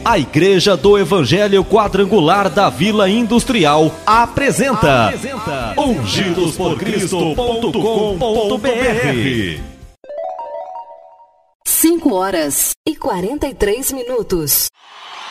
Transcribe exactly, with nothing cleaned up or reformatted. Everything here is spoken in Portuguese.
A Igreja do Evangelho Quadrangular da Vila Industrial apresenta, apresenta ungidos por cristo ponto com ponto br. cinco horas e quarenta e três minutos.